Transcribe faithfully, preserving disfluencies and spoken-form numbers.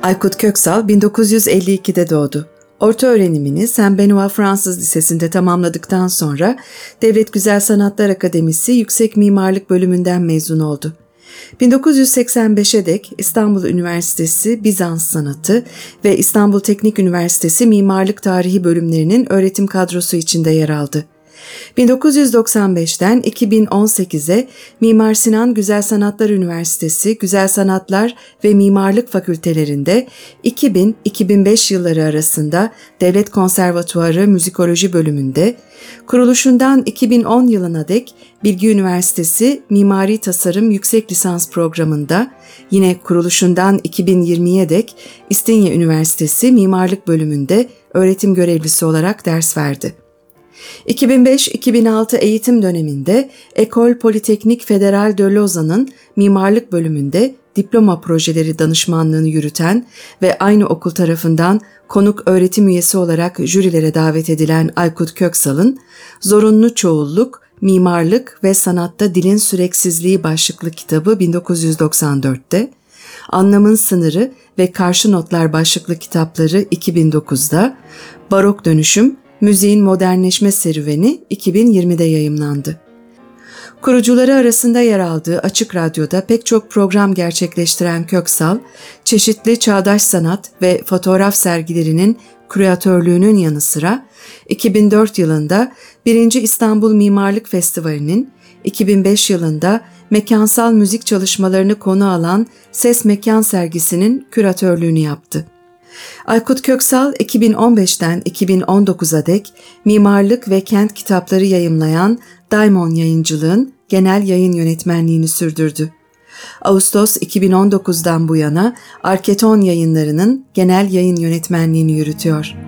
Aykut Köksal bin dokuz yüz elli ikide doğdu. Orta öğrenimini Saint Benoît Fransız Lisesi'nde tamamladıktan sonra Devlet Güzel Sanatlar Akademisi Yüksek Mimarlık Bölümünden mezun oldu. bin dokuz yüz seksen beşe dek İstanbul Üniversitesi Bizans Sanatı ve İstanbul Teknik Üniversitesi Mimarlık Tarihi bölümlerinin öğretim kadrosu içinde yer aldı. bin dokuz yüz doksan beşten iki bin on sekize Mimar Sinan Güzel Sanatlar Üniversitesi Güzel Sanatlar ve Mimarlık Fakültelerinde iki bin iki bin beş yılları arasında Devlet Konservatuarı Müzikoloji bölümünde, kuruluşundan iki bin on yılına dek Bilgi Üniversitesi Mimari Tasarım Yüksek Lisans Programı'nda, yine kuruluşundan iki bin yirmiye dek İstinye Üniversitesi Mimarlık bölümünde öğretim görevlisi olarak ders verdi. iki bin beş iki bin altı eğitim döneminde École Polytechnique Fédérale de Lausanne'ın mimarlık bölümünde diploma projeleri danışmanlığını yürüten ve aynı okul tarafından konuk öğretim üyesi olarak jürilere davet edilen Aykut Köksal'ın Zorunlu Çoğulluk, Mimarlık ve Sanatta Dilin Süreksizliği başlıklı kitabı bin dokuz yüz doksan dörtte, Anlamın Sınırı ve Karşı Notlar başlıklı kitapları iki bin dokuzda, Barok Dönüşüm, Müziğin Modernleşme Serüveni iki bin yirmide yayımlandı. Kurucuları arasında yer aldığı Açık Radyo'da pek çok program gerçekleştiren Köksal, çeşitli çağdaş sanat ve fotoğraf sergilerinin küratörlüğünün yanı sıra iki bin dört yılında birinci İstanbul Mimarlık Festivali'nin, iki bin beş yılında mekansal müzik çalışmalarını konu alan Ses Mekan sergisinin küratörlüğünü yaptı. Aykut Köksal iki bin on beşten iki bin on dokuza dek mimarlık ve kent kitapları yayımlayan Daimon Yayıncılığın genel yayın yönetmenliğini sürdürdü. Ağustos iki bin on dokuzdan bu yana Arketon Yayınları'nın genel yayın yönetmenliğini yürütüyor.